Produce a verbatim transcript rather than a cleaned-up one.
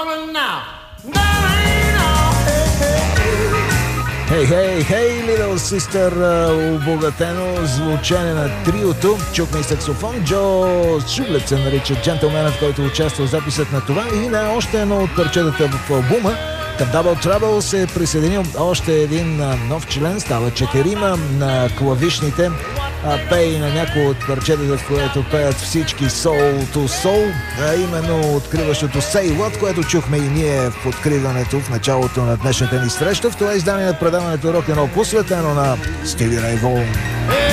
rolling now. There ain't no Хей, хей, хей, Little Sister, обогатено звучане на триото. Чухме и саксофон. Джо Шублет се нарича джентълменът, който участва в записът на това и на още едно от парчетата в албума. Към Double Trouble се е присъединил още един нов член, става четирима на клавишните. Пее на някои от парчетата, в което пеят всички Soul to Soul, а именно откриващото Say What, което чухме и ние в откриването в началото на днешната ни среща. В това издание на предаването Rock and Roll, посветено на Стиви Рей Вон.